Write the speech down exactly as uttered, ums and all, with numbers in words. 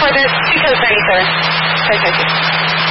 for the two code ninety-seven. Sorry, sorry, sorry.